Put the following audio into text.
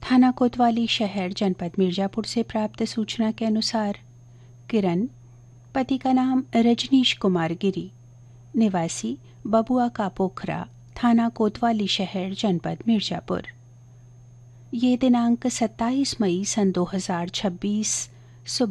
थाना कोतवाली शहर जनपद मिर्ज़ापुर से प्राप्त सूचना के अनुसार किरण, पति का नाम रजनीश कुमार गिरी, निवासी बबुआ का पोखरा, थाना कोतवाली शहर जनपद मिर्ज़ापुर, ये दिनांक 27 मई सन 2026 सुबह